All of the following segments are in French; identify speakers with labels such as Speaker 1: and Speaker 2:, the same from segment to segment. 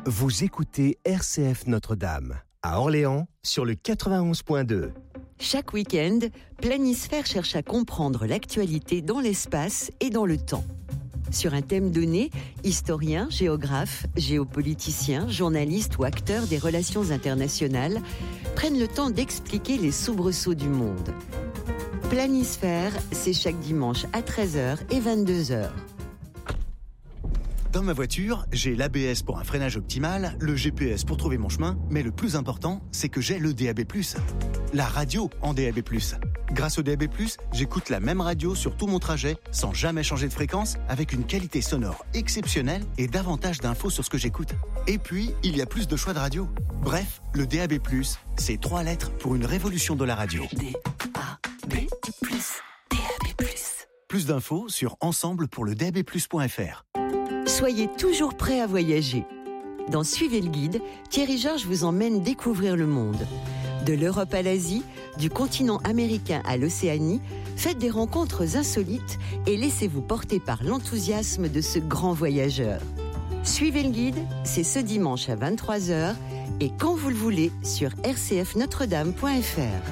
Speaker 1: Vous écoutez RCF Notre-Dame, à Orléans, sur le 91.2.
Speaker 2: Chaque week-end, Planisphère cherche à comprendre l'actualité dans l'espace et dans le temps. Sur un thème donné, historiens, géographes, géopoliticiens, journalistes ou acteurs des relations internationales prennent le temps d'expliquer les soubresauts du monde. Planisphère, c'est chaque dimanche à 13h et 22h.
Speaker 3: Dans ma voiture, j'ai l'ABS pour un freinage optimal, le GPS pour trouver mon chemin, mais le plus important, c'est que j'ai le DAB+. La radio en DAB+. Grâce au DAB+, j'écoute la même radio sur tout mon trajet, sans jamais changer de fréquence, avec une qualité sonore exceptionnelle et davantage d'infos sur ce que j'écoute. Et puis, il y a plus de choix de radio. Bref, le DAB+, c'est 3 lettres pour une révolution de la radio.
Speaker 2: DAB+, DAB+.
Speaker 3: Plus d'infos sur ensemble-pour-le-DAB+.fr.
Speaker 2: Soyez toujours prêts à voyager. Dans Suivez le guide, Thierry Georges vous emmène découvrir le monde. De l'Europe à l'Asie, du continent américain à l'Océanie, faites des rencontres insolites et laissez-vous porter par l'enthousiasme de ce grand voyageur. Suivez le guide, c'est ce dimanche à 23h et quand vous le voulez sur rcfnotredame.fr.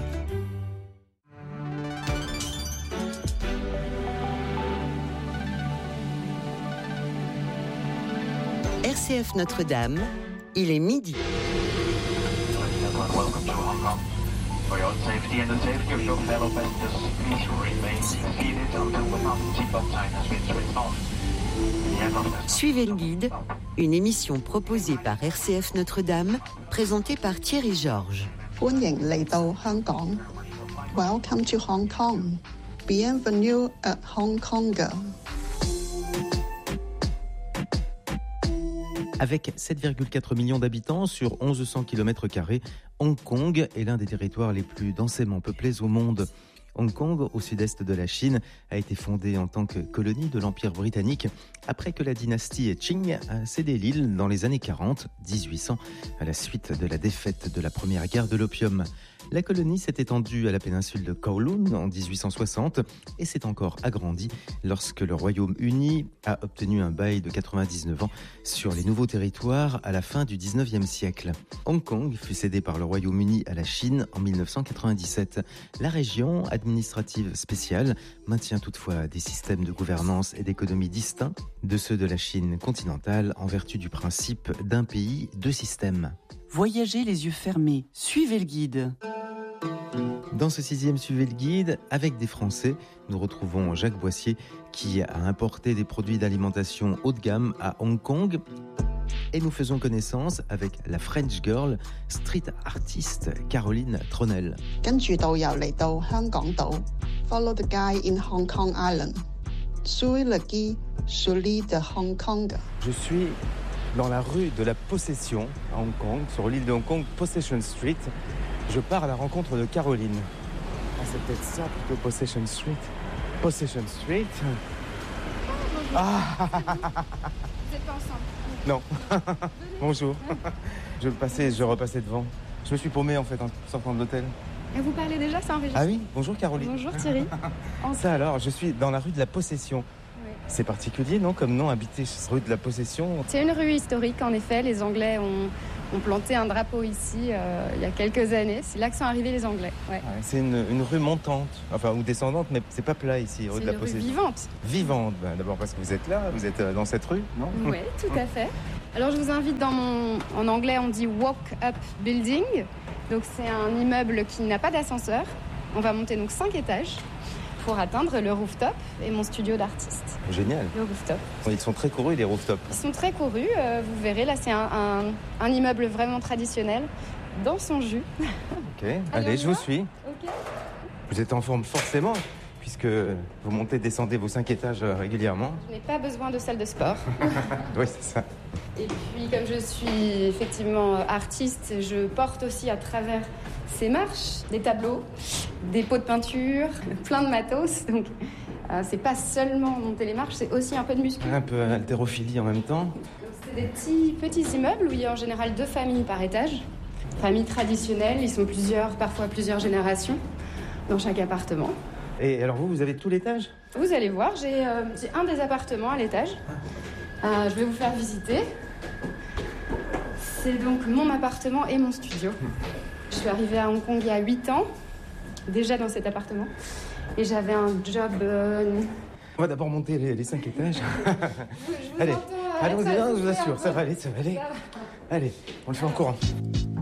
Speaker 2: RCF Notre-Dame, il est midi.
Speaker 4: For your safety and the safety of your fellow passengers, please remain seated until the fasten seatbelt sign has been switched off.
Speaker 2: Suivez le guide, une émission proposée par RCF Notre-Dame, présentée par Thierry Georges.
Speaker 5: 歡迎嚟到香港 Welcome to Hong Kong. Bienvenue at Hong Kong.
Speaker 6: Avec 7,4 millions d'habitants sur 1100 km², Hong Kong est l'un des territoires les plus densément peuplés au monde. Hong Kong, au sud-est de la Chine, a été fondée en tant que colonie de l'Empire britannique après que la dynastie Qing a cédé l'île dans les années 1800, à la suite de la défaite de la première guerre de l'opium. La colonie s'est étendue à la péninsule de Kowloon en 1860 et s'est encore agrandie lorsque le Royaume-Uni a obtenu un bail de 99 ans sur les nouveaux territoires à la fin du 19e siècle. Hong Kong fut cédé par le Royaume-Uni à la Chine en 1997. La région administrative spéciale maintient toutefois des systèmes de gouvernance et d'économie distincts de ceux de la Chine continentale en vertu du principe d'un pays, deux systèmes.
Speaker 7: Voyagez les yeux fermés, suivez le guide.
Speaker 6: Dans ce 6e Suivez le guide, avec des Français, nous retrouvons Jacques Boissier qui a importé des produits d'alimentation haut de gamme à Hong Kong. Et nous faisons connaissance avec la French Girl, street artiste Caroline Tronel.
Speaker 5: 跟住導遊嚟到香港島 Follow the guide in Hong Kong Island. Suivez le guide sur l'île de Hong Kong.
Speaker 6: Je suis dans la rue de la Possession à Hong Kong, sur l'île de Hong Kong, Possession Street. Je pars à la rencontre de Caroline. Ah, c'est peut-être ça plutôt, Possession Street. Possession Street. Ah.
Speaker 8: Vous n'êtes pas ensemble?
Speaker 6: Non. Bonjour. Je repassais devant. Je me suis paumé en fait en sortant de l'hôtel.
Speaker 8: Et vous parlez déjà, ça enregistre?
Speaker 6: Ah oui, bonjour Caroline.
Speaker 8: Bonjour Thierry.
Speaker 6: Ça alors, je suis dans la rue de la Possession. Oui. C'est particulier, non, comme nom, habiter rue de la Possession?
Speaker 8: C'est une rue historique, en effet. Les Anglais ont planté un drapeau ici il y a quelques années. C'est là que sont arrivés les Anglais. Ouais.
Speaker 6: Ouais, c'est une rue montante, enfin ou descendante, mais c'est pas plat ici, rue de la Possession.
Speaker 8: C'est une rue vivante.
Speaker 6: Vivante, d'abord parce que vous êtes là, vous êtes dans cette rue, non?
Speaker 8: Oui, tout à fait. Alors je vous invite en anglais on dit walk-up building. Donc c'est un immeuble qui n'a pas d'ascenseur. On va monter donc 5 étages pour atteindre le rooftop et mon studio d'artiste.
Speaker 6: Génial.
Speaker 8: Le rooftop.
Speaker 6: Ils sont très courus les rooftops.
Speaker 8: Ils sont très courus, vous verrez, là c'est un immeuble vraiment traditionnel, dans son jus.
Speaker 6: Ok, allez, je vous suis.
Speaker 8: Okay.
Speaker 6: Vous êtes en forme forcément, puisque vous montez, descendez vos 5 étages régulièrement.
Speaker 8: Je n'ai pas besoin de salle de sport.
Speaker 6: Oui, c'est ça.
Speaker 8: Et puis comme je suis effectivement artiste, je porte aussi à travers ces marches des tableaux, des pots de peinture, plein de matos. Donc c'est pas seulement monter les marches, c'est aussi un peu de muscu.
Speaker 6: Un peu haltérophilie en même temps.
Speaker 8: C'est des petits immeubles où il y a en général 2 familles par étage. Familles traditionnelles, ils sont parfois plusieurs générations dans chaque appartement.
Speaker 6: Et alors vous avez tout l'étage?
Speaker 8: Vous allez voir, j'ai un des appartements à l'étage. Je vais vous faire visiter. C'est donc mon appartement et mon studio. Je suis arrivée à Hong Kong il y a 8 ans, déjà dans cet appartement. Et j'avais un job...
Speaker 6: On va d'abord monter les 5 étages.
Speaker 8: Je vous
Speaker 6: Allez,
Speaker 8: entends,
Speaker 6: allons-y,
Speaker 8: ça
Speaker 6: je vous assure, ça va aller.
Speaker 8: Ça va.
Speaker 6: Allez, on le fait en courant.